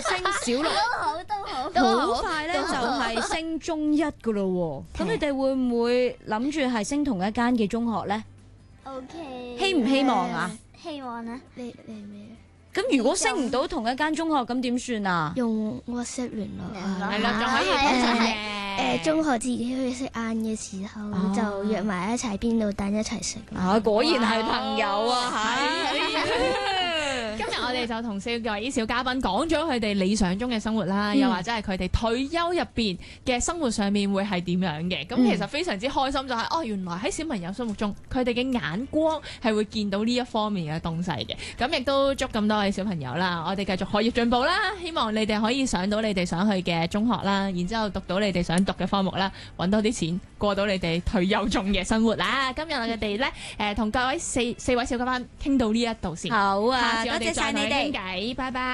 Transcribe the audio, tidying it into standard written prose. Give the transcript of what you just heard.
升小六，好快咧就係升中一噶咯喎。咁你哋會唔會諗住係升同一間嘅中學咧？ OK， 希唔希望啊？ 希望啊！你咩？ 咁如果升唔到同一間中學，咁點算啊？ 用 WhatsApp 聯絡啊， 係啦，仲可以通訊嘅。 中學自己去食晏嘅時候就約埋一齊邊度蛋一齊食啦。 啊，果然係朋友啊，係。 今日我哋就同4位小嘉賓講咗佢哋理想中嘅生活啦，又或者係佢哋退休入邊嘅生活上面會係點樣嘅。咁其實非常之開心就係原來喺小朋友心目中佢哋嘅眼光係會見到呢一方面嘅東西嘅。咁亦都祝咁多位小朋友啦，我哋繼續學業進步啦，希望你哋可以上到你哋想去嘅中學啦，然之後讀到你哋想讀嘅科目啦，揾多啲錢過到你哋退休中嘅生活啦。今日我哋咧同各位四位小嘉賓傾到呢一度先。 好啊， 下次我哋再同你傾偈，拜拜。